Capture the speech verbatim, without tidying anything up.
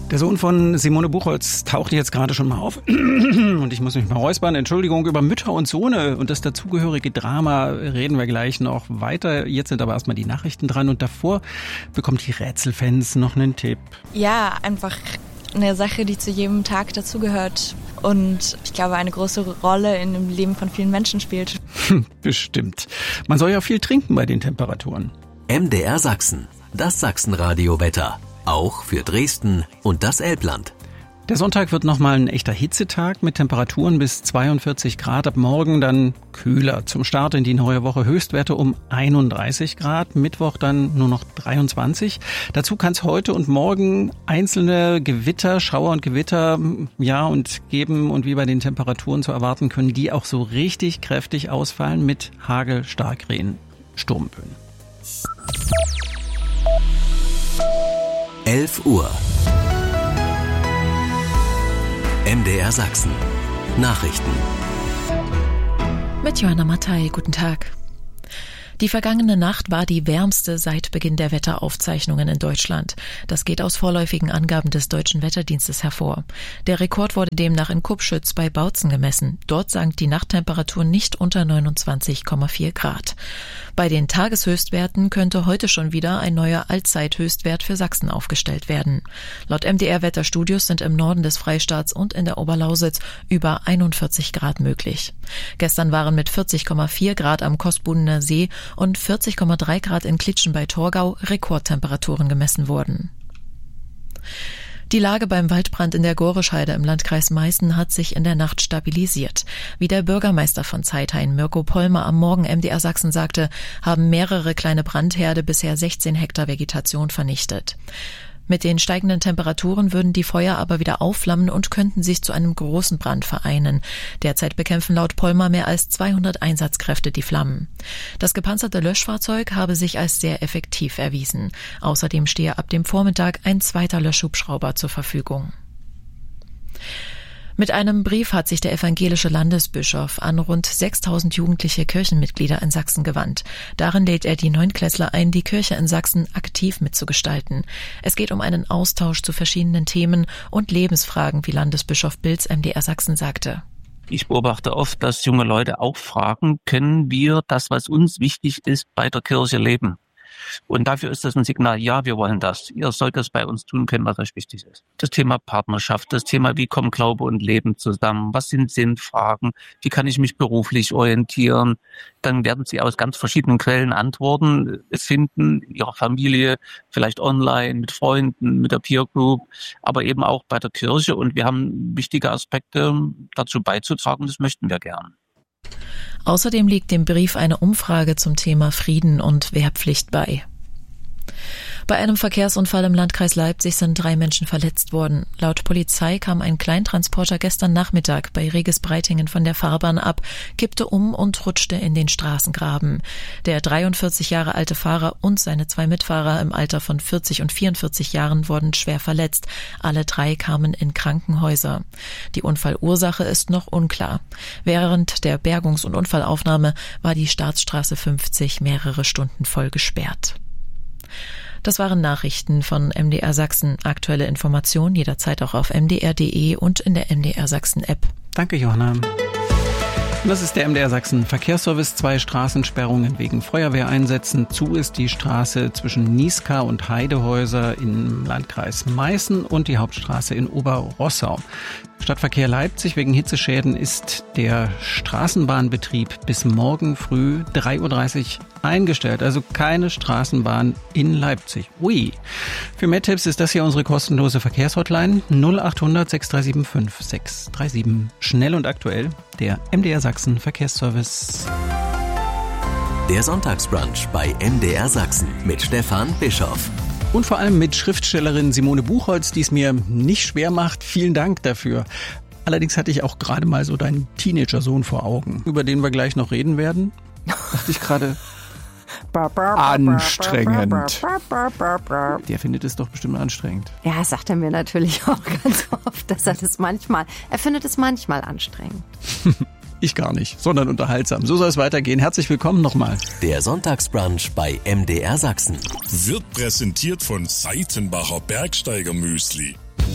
Der Sohn von Simone Buchholz taucht jetzt gerade schon mal auf und ich muss mich mal räuspern. Entschuldigung, über Mütter und Sohne und das dazugehörige Drama reden wir gleich noch weiter. Jetzt sind aber erstmal die Nachrichten dran und davor bekommt die Rätselfans noch einen Tipp. Ja, einfach eine Sache, die zu jedem Tag dazugehört und ich glaube eine große Rolle in dem Leben von vielen Menschen spielt. Bestimmt. Man soll ja viel trinken bei den Temperaturen. M D R Sachsen, das Sachsenradio-Wetter. Auch für Dresden und das Elbland. Der Sonntag wird nochmal ein echter Hitzetag mit Temperaturen bis zweiundvierzig Grad. Ab morgen dann kühler. Zum Start in die neue Woche Höchstwerte um einunddreißig Grad. Mittwoch dann nur noch dreiundzwanzig. Dazu kann es heute und morgen einzelne Gewitter, Schauer und Gewitter, ja, und geben. Und wie bei den Temperaturen zu erwarten, können die auch so richtig kräftig ausfallen mit Hagel, Starkregen, Sturmböen. elf Uhr. M D R Sachsen. Nachrichten. Mit Johanna Mattei, guten Tag. Die vergangene Nacht war die wärmste seit Beginn der Wetteraufzeichnungen in Deutschland. Das geht aus vorläufigen Angaben des Deutschen Wetterdienstes hervor. Der Rekord wurde demnach in Kupschütz bei Bautzen gemessen. Dort sank die Nachttemperatur nicht unter neunundzwanzig Komma vier Grad. Bei den Tageshöchstwerten könnte heute schon wieder ein neuer Allzeithöchstwert für Sachsen aufgestellt werden. Laut M D R Wetterstudios sind im Norden des Freistaats und in der Oberlausitz über einundvierzig Grad möglich. Gestern waren mit vierzig Komma vier Grad am Kosbudener See und vierzig Komma drei Grad in Klitschen bei Torgau Rekordtemperaturen gemessen wurden. Die Lage beim Waldbrand in der Gorescheide im Landkreis Meißen hat sich in der Nacht stabilisiert. Wie der Bürgermeister von Zeithain, Mirko Pollmer, am Morgen M D R Sachsen sagte, haben mehrere kleine Brandherde bisher sechzehn Hektar Vegetation vernichtet. Mit den steigenden Temperaturen würden die Feuer aber wieder aufflammen und könnten sich zu einem großen Brand vereinen. Derzeit bekämpfen laut Pollmer mehr als zweihundert Einsatzkräfte die Flammen. Das gepanzerte Löschfahrzeug habe sich als sehr effektiv erwiesen. Außerdem stehe ab dem Vormittag ein zweiter Löschhubschrauber zur Verfügung. Mit einem Brief hat sich der evangelische Landesbischof an rund sechstausend jugendliche Kirchenmitglieder in Sachsen gewandt. Darin lädt er die Neunklässler ein, die Kirche in Sachsen aktiv mitzugestalten. Es geht um einen Austausch zu verschiedenen Themen und Lebensfragen, wie Landesbischof Bilz M D R Sachsen sagte. Ich beobachte oft, dass junge Leute auch fragen, können wir das, was uns wichtig ist, bei der Kirche leben? Und dafür ist das ein Signal, ja, wir wollen das. Ihr sollt das bei uns tun können, was euch wichtig ist. Das Thema Partnerschaft, das Thema, wie kommen Glaube und Leben zusammen? Was sind Sinnfragen? Wie kann ich mich beruflich orientieren? Dann werden sie aus ganz verschiedenen Quellen Antworten finden, in ihrer Familie, vielleicht online, mit Freunden, mit der Peer Group, aber eben auch bei der Kirche. Und wir haben wichtige Aspekte dazu beizutragen, das möchten wir gern. Außerdem liegt dem Brief eine Umfrage zum Thema Frieden und Wehrpflicht bei. Bei einem Verkehrsunfall im Landkreis Leipzig sind drei Menschen verletzt worden. Laut Polizei kam ein Kleintransporter gestern Nachmittag bei Reges-Breitingen von der Fahrbahn ab, kippte um und rutschte in den Straßengraben. Der dreiundvierzig Jahre alte Fahrer und seine zwei Mitfahrer im Alter von vierzig und vierundvierzig Jahren wurden schwer verletzt. Alle drei kamen in Krankenhäuser. Die Unfallursache ist noch unklar. Während der Bergungs- und Unfallaufnahme war die Staatsstraße fünfzig mehrere Stunden voll gesperrt. Das waren Nachrichten von M D R Sachsen. Aktuelle Informationen jederzeit auch auf m d r punkt d e und in der M D R Sachsen App. Danke, Johanna. Das ist der M D R Sachsen Verkehrsservice. Zwei Straßensperrungen wegen Feuerwehreinsätzen. Zu ist die Straße zwischen Niska und Heidehäuser im Landkreis Meißen und die Hauptstraße in Oberrossau. Stadtverkehr Leipzig, wegen Hitzeschäden ist der Straßenbahnbetrieb bis morgen früh drei Uhr dreißig eingestellt. Also keine Straßenbahn in Leipzig. Ui. Für mehr Tipps ist das hier unsere kostenlose Verkehrshotline null acht hundert sechs drei sieben fünf sechs drei sieben. Schnell und aktuell, der M D R Sachsen Verkehrsservice. Der Sonntagsbrunch bei M D R Sachsen mit Stefan Bischoff. Und vor allem mit Schriftstellerin Simone Buchholz, die es mir nicht schwer macht. Vielen Dank dafür. Allerdings hatte ich auch gerade mal so deinen Teenager-Sohn vor Augen, über den wir gleich noch reden werden. Dachte ich gerade, anstrengend. Der findet es doch bestimmt anstrengend. Ja, das sagt er mir natürlich auch ganz oft, dass er das manchmal, er findet es manchmal anstrengend. Ich gar nicht, sondern unterhaltsam. So soll es weitergehen. Herzlich willkommen nochmal. Der Sonntagsbrunch bei M D R Sachsen wird präsentiert von Seitenbacher Bergsteiger Müsli.